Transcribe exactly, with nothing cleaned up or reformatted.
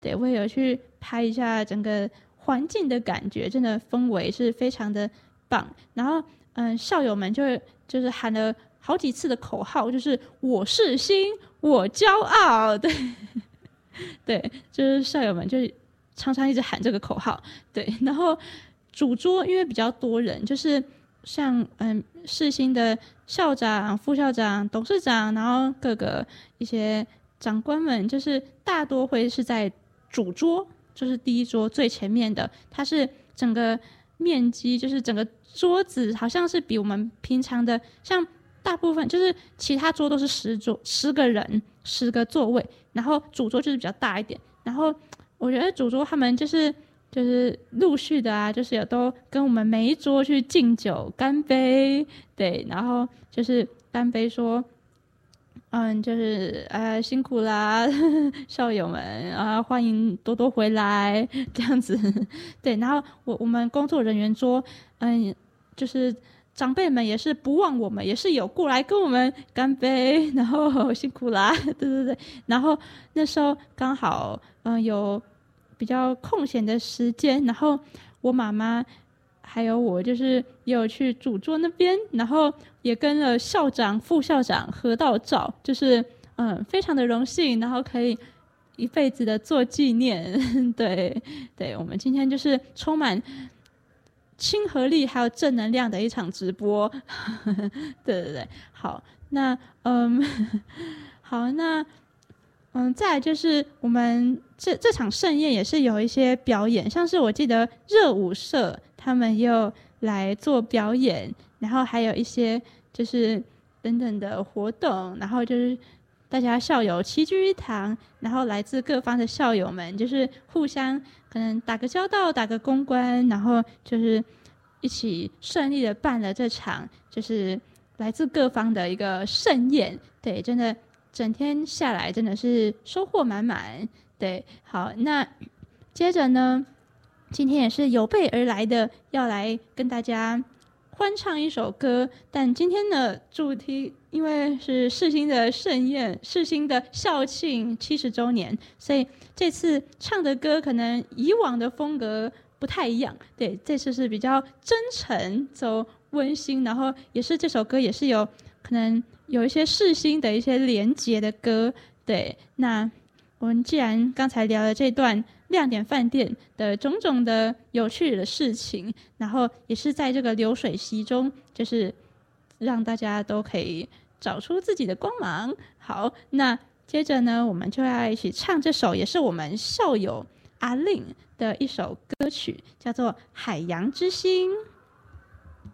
对，我也有去拍一下整个环境的感觉，真的氛围是非常的棒。然后，嗯，校友们就就是喊了好几次的口号，就是我是新，我骄傲，对，对，就是校友们就常常一直喊这个口号，对。然后主桌因为比较多人，就是像嗯世新的校长、副校长、董事长，然后各个一些长官们，就是大多会是在主桌，就是第一桌最前面的，它是整个面积，就是整个桌子好像是比我们平常的，像大部分就是其他桌都是十桌十个人十个座位，然后主桌就是比较大一点。然后我觉得主桌他们就是就是陆续的啊，就是有都跟我们每一桌去敬酒干杯，对，然后就是干杯说。嗯，就是呃辛苦啦，校友们啊，欢迎多多回来这样子。对，然后我我们工作人员桌，嗯，就是长辈们也是不忘我们，也是有过来跟我们干杯，然后辛苦啦，对对对。然后那时候刚好嗯有比较空闲的时间，然后我妈妈。还有我就是也有去主桌那边，然后也跟了校长、副校长合到照，就是嗯非常的荣幸，然后可以一辈子的做纪念。对对，我们今天就是充满亲和力还有正能量的一场直播。对对对，好，那嗯好，那嗯再来就是我们这这场盛宴也是有一些表演，像是我记得热舞社。他们又来做表演，然后还有一些就是等等的活动，然后就是大家校友齐聚一堂，然后来自各方的校友们就是互相可能打个交道、打个公关，然后就是一起顺利的办了这场就是来自各方的一个盛宴。对，真的整天下来真的是收获满满。对，好，那接着呢？今天也是有备而来的，要来跟大家欢唱一首歌。但今天的主题因为是世新的盛宴，世新的校庆七十周年，所以这次唱的歌可能以往的风格不太一样。对，这次是比较真诚、走温馨，然后也是这首歌也是有可能有一些世新的一些连结的歌。对，那我们既然刚才聊了这段亮点饭店的种种的有趣的事情，然后也是在这个流水席中，就是让大家都可以找出自己的光芒。好，那接着呢，我们就要一起唱这首也是我们校友阿令的一首歌曲，叫做《海洋之心》。